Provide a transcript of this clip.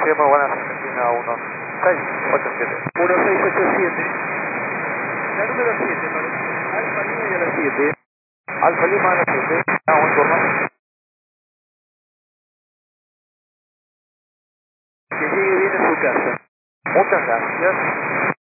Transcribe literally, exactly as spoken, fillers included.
Sí, muy buenas, Argentina uno seis ocho siete. uno seis ocho siete. La número siete, Alfa Lima y a las siete. Alfa Lima a las siete. Ah, buen turno. Que llegue bien a su casa. Muchas gracias.